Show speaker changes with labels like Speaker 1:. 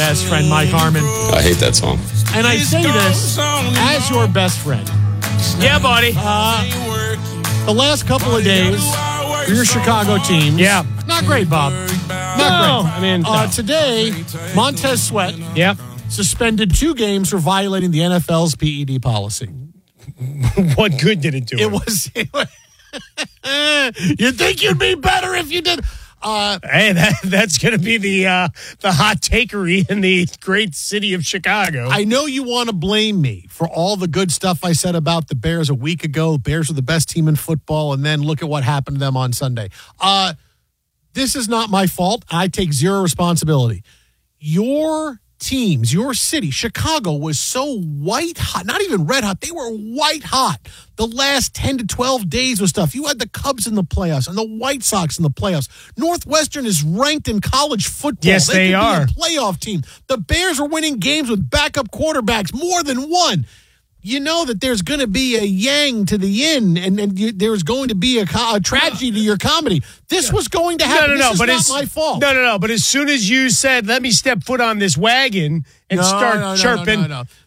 Speaker 1: best friend, Mike Harmon.
Speaker 2: I hate that song.
Speaker 1: And I say this as your best friend.
Speaker 3: Yeah, buddy.
Speaker 1: The last couple of days for your Chicago teams.
Speaker 3: Yeah.
Speaker 1: Not great, Bob. Not great.
Speaker 3: I mean, no.
Speaker 1: Today, Montez Sweat
Speaker 3: Yep.
Speaker 1: suspended 2 games for violating the NFL's PED policy.
Speaker 3: What good did it do?
Speaker 1: It was you'd think you'd be better if you did.
Speaker 3: Hey, that's going to be the hot takery in the great city of Chicago.
Speaker 1: I know you want to blame me for all the good stuff I said about the Bears a week ago. The Bears are the best team in football, and then look at what happened to them on Sunday. This is not my fault. I take zero responsibility. Your teams, your city, Chicago, was so white hot, not even red hot. They were white hot the last 10 to 12 days with stuff. You had the Cubs in the playoffs and the White Sox in the playoffs. Northwestern is ranked in college football.
Speaker 3: Yes, they are.
Speaker 1: Be a playoff team. The Bears are winning games with backup quarterbacks, more than one. You know that there's going to be a yang to the yin, and there's going to be a tragedy to your comedy. This was going to happen. This is not my fault.
Speaker 3: No. But as soon as you said, let me step foot on this wagon and start chirping.
Speaker 1: No.